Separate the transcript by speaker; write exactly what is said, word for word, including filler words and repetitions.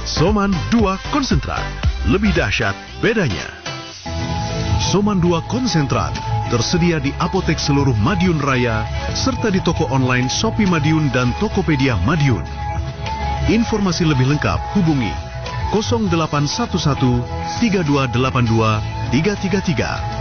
Speaker 1: Soman dua Konsentrat, lebih dahsyat bedanya. Soman dua Konsentrat tersedia di apotek seluruh Madiun Raya serta di toko online Shopee Madiun dan Tokopedia Madiun. Informasi lebih lengkap hubungi nol delapan satu satu tiga dua delapan dua tiga tiga tiga.